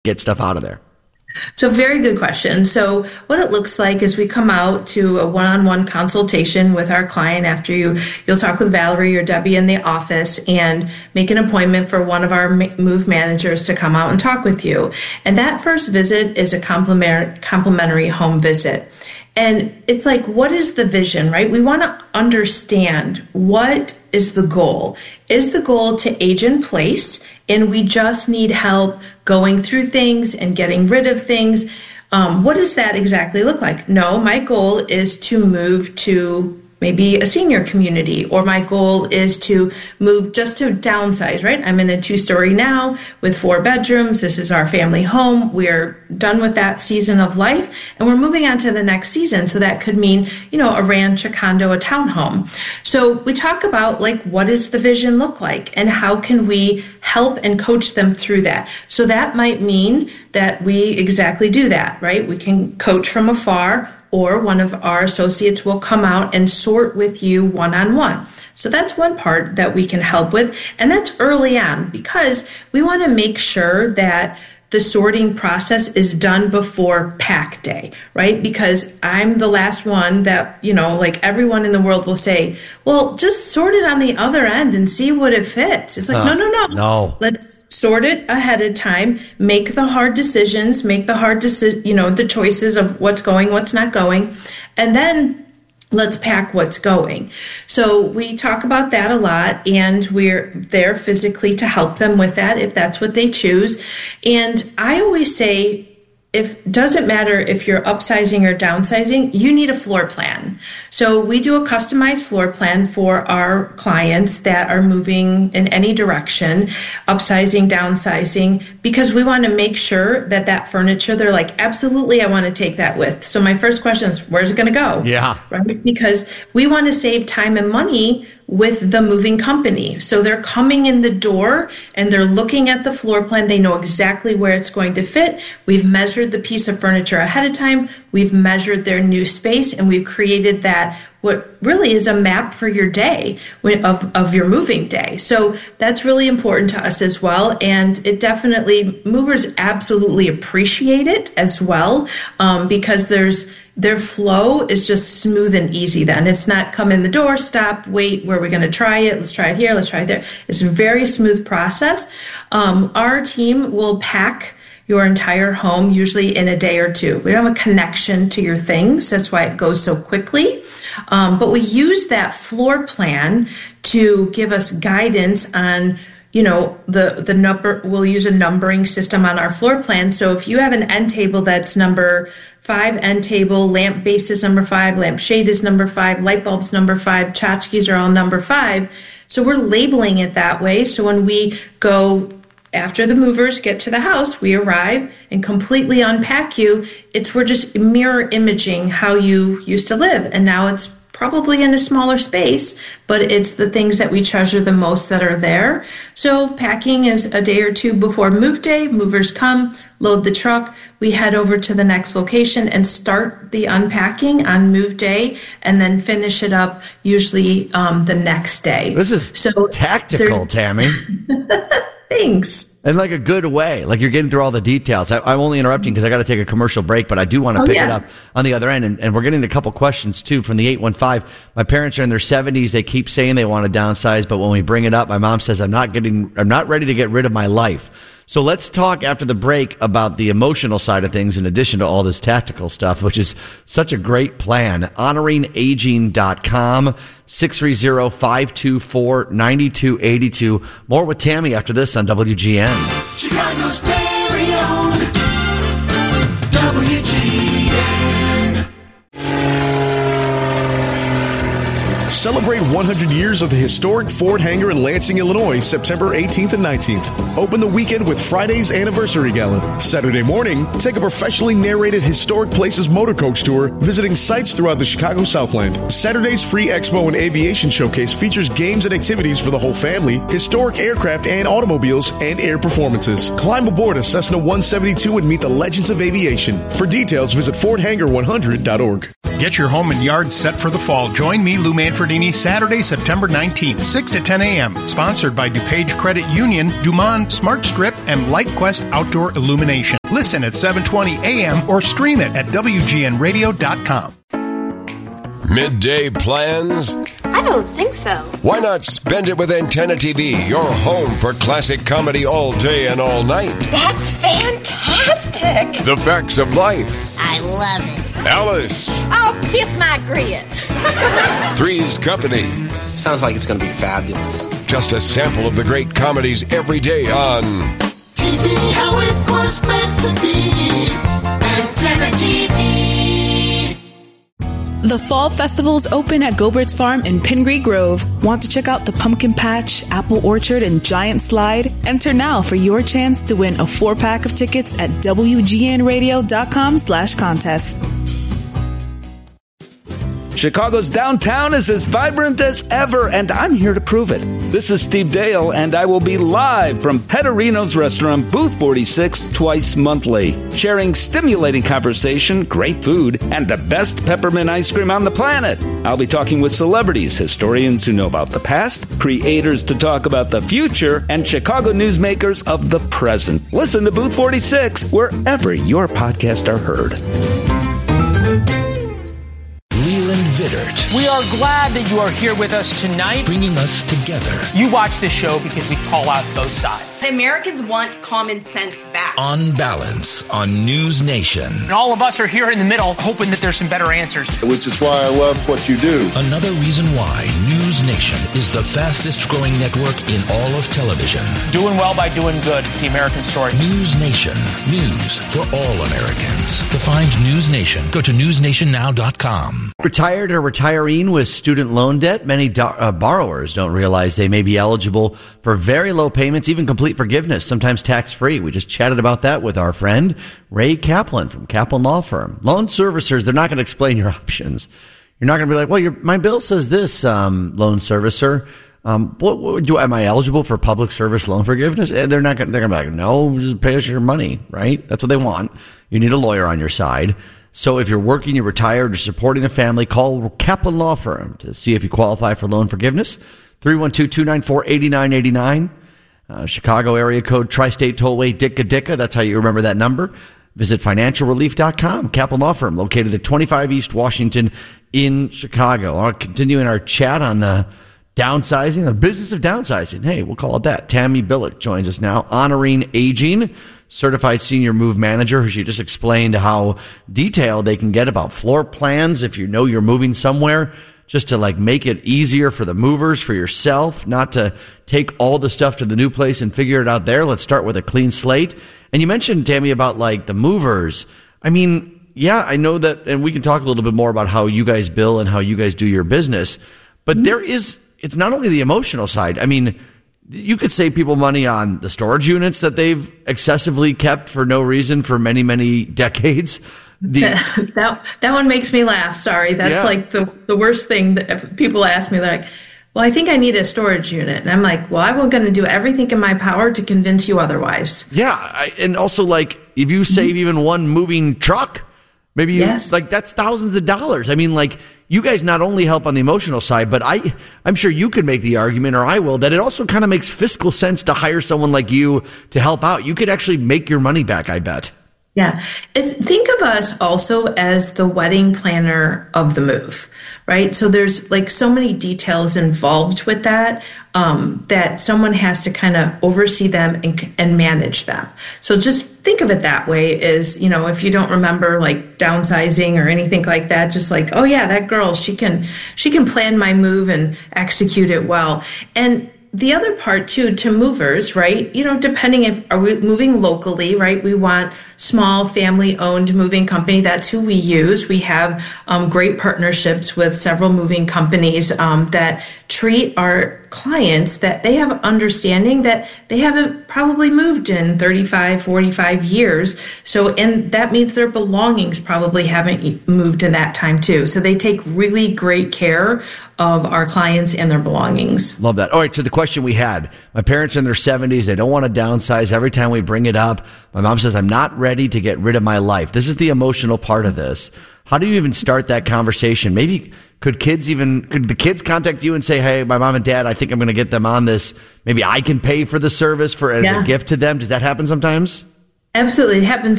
get stuff out of there? So very good question. So what it looks like is we come out to a one-on-one consultation with our client after you'll talk with Valerie or Debbie in the office and make an appointment for one of our move managers to come out and talk with you. And that first visit is a complimentary home visit. And it's like, what is the vision, right? We want to understand what is the goal. Is the goal to age in place and we just need help going through things and getting rid of things? What does that exactly look like? No, my goal is to move to maybe a senior community, or my goal is to move just to downsize, right? I'm in a 2-story now with 4 bedrooms. This is our family home. We're done with that season of life and we're moving on to the next season. So that could mean, a ranch, a condo, a townhome. So we talk about what does the vision look like and how can we help and coach them through that? So that might mean that we exactly do that, right? We can coach from afar, or one of our associates will come out and sort with you one-on-one. So that's one part that we can help with. And that's early on because we want to make sure that the sorting process is done before pack day, right? Because I'm the last one that, everyone in the world will say, well, just sort it on the other end and see what it fits. It's like, no. Let's sort it ahead of time, make the hard decisions, the choices of what's going, what's not going, and then let's pack what's going. So we talk about that a lot, and we're there physically to help them with that if that's what they choose. And I always say, doesn't matter if you're upsizing or downsizing, you need a floor plan. So we do a customized floor plan for our clients that are moving in any direction, upsizing, downsizing, because we want to make sure that furniture, they're like, absolutely, I want to take that with. So my first question is, where's it going to go? Yeah. Right? Because we want to save time and money with the moving company. So they're coming in the door and they're looking at the floor plan. They know exactly where it's going to fit. We've measured the piece of furniture ahead of time. We've measured their new space, and we've created that what really is a map for your day of your moving day. So that's really important to us as well. And it definitely, movers absolutely appreciate it as well, because their flow is just smooth and easy then. It's not come in the door, stop, wait, where are we going to try it? Let's try it here, let's try it there. It's a very smooth process. Our team will pack your entire home usually in a day or two. We don't have a connection to your things. That's why it goes so quickly. But we use that floor plan to give us guidance on the number. We'll use a numbering system on our floor plan. So if you have an end table that's number 5 end table, lamp base is number 5, lamp shade is number 5, light bulbs number 5, tchotchkes are all number 5. So we're labeling it that way. So when we go after the movers get to the house, we arrive and completely unpack you. We're just mirror imaging how you used to live. And now it's probably in a smaller space, but it's the things that we treasure the most that are there. So packing is a day or two before move day. Movers come, load the truck. We head over to the next location and start the unpacking on move day, and then finish it up usually the next day. This is so tactical, Tammy. Thanks. In a good way. You're getting through all the details. I'm only interrupting because I got to take a commercial break, but I do want to pick it up on the other end. And we're getting a couple questions, too, from the 815. My parents are in their 70s. They keep saying they want to downsize, but when we bring it up, my mom says, I'm not ready to get rid of my life. So let's talk after the break about the emotional side of things in addition to all this tactical stuff, which is such a great plan. HonoringAging.com, 630-524-9282. More with Tammy after this on WGN. Chicago's very own WGN. Celebrate 100 years of the historic Ford Hangar in Lansing, Illinois, September 18th and 19th. Open the weekend with Friday's Anniversary Gala. Saturday morning, take a professionally narrated Historic Places motor coach tour, visiting sites throughout the Chicago Southland. Saturday's free Expo and Aviation Showcase features games and activities for the whole family, historic aircraft and automobiles, and air performances. Climb aboard a Cessna 172 and meet the legends of aviation. For details, visit FordHangar100.org. Get your home and yard set for the fall. Join me, Lou Manfredini, Saturday, September 19th, 6 to 10 a.m. Sponsored by DuPage Credit Union, Dumont Smart Strip, and LightQuest Outdoor Illumination. Listen at 7:20 a.m. or stream it at WGNradio.com. Midday plans? I don't think so. Why not spend it with Antenna TV, your home for classic comedy all day and all night? That's fantastic. The Facts of Life. I love it. Alice. Oh, kiss my grits. Three's Company. Sounds like it's going to be fabulous. Just a sample of the great comedies every day on TV, how it was meant to be. Antenna TV. The Fall Festival's open at Gobert's Farm in Pingree Grove. Want to check out the Pumpkin Patch, Apple Orchard, and Giant Slide? Enter now for your chance to win a 4-pack of tickets at WGNradio.com/contest. Chicago's downtown is as vibrant as ever, and I'm here to prove it. This is Steve Dale, and I will be live from Pedorino's Restaurant, Booth 46, twice monthly, sharing stimulating conversation, great food, and the best peppermint ice cream on the planet. I'll be talking with celebrities, historians who know about the past, creators to talk about the future, and Chicago newsmakers of the present. Listen to Booth 46 wherever your podcasts are heard. Vittert. We are glad that you are here with us tonight, bringing us together. You watch this show because we call out both sides. Americans want common sense back. On Balance on News Nation. And all of us are here in the middle, hoping that there's some better answers. Which is why I love what you do. Another reason why News Nation is the fastest growing network in all of television. Doing well by doing good. It's the American story. News Nation. News for all Americans. To find News Nation, go to newsnationnow.com. Retired or retiring with student loan debt, many borrowers don't realize they may be eligible for very low payments, even complete forgiveness, sometimes tax-free. We just chatted about that with our friend Ray Kaplan from Kaplan Law Firm. Loan servicers, they're not going to explain your options. You're not going to be like, well, my bill says this, loan servicer. Am I eligible for public service loan forgiveness? They're going to be like, no, just pay us your money, right? That's what they want. You need a lawyer on your side. So if you're working, you're retired, or supporting a family, call Kaplan Law Firm to see if you qualify for loan forgiveness. 312-294-8989. Chicago area code, Tri-State Tollway, Dicka. That's how you remember that number. Visit financialrelief.com. Kaplan Law Firm, located at 25 East Washington in Chicago. I'll continue in our chat on downsizing, the business of downsizing. Hey, we'll call it that. Tammy Billick joins us now. Honoring Aging, certified senior move manager. She just explained how detailed they can get about floor plans if you know you're moving somewhere, just to like make it easier for the movers, for yourself, not to take all the stuff to the new place and figure it out there. Let's start with a clean slate. And you mentioned, Tammy, about like the movers. I mean, yeah, I know that, and we can talk a little bit more about how you guys bill and how you guys do your business, but it's not only the emotional side. I mean, you could save people money on the storage units that they've excessively kept for no reason for many, many decades. That one makes me laugh. Sorry. That's like the worst thing that if people ask me, they're like, well, I think I need a storage unit. And I'm like, well, I'm going to do everything in my power to convince you otherwise. Yeah. And also, like, if you save even one moving truck, maybe like that's thousands of dollars. I mean, like, you guys not only help on the emotional side, but I'm sure you could make the argument, or I will, that it also kind of makes fiscal sense to hire someone like you to help out. You could actually make your money back, I bet. Yeah. Think of us also as the wedding planner of the move, right? So there's like so many details involved with that, that someone has to kind of oversee them and manage them. So just think of it that way is, you know, if you don't remember like downsizing or anything like that, just like, oh yeah, that girl, she can plan my move and execute it well. And the other part too, to movers, right? You know, depending if are we moving locally, right? We want small family-owned moving company. That's who we use. We have great partnerships with several moving companies that treat our clients that they have understanding that they haven't probably moved in 35, 45 years. So, and that means their belongings probably haven't moved in that time too. So they take really great care of our clients and their belongings. Love that. All right, to the question question we had. My parents are in their 70s. They don't want to downsize. Every time we bring it up, my mom says, I'm not ready to get rid of my life. This is the emotional part of this. How do you even start that conversation? Maybe could the kids contact you and say, hey, my mom and dad, I think I'm going to get them on this. Maybe I can pay for the service as a gift to them. Does that happen sometimes? Absolutely. It happens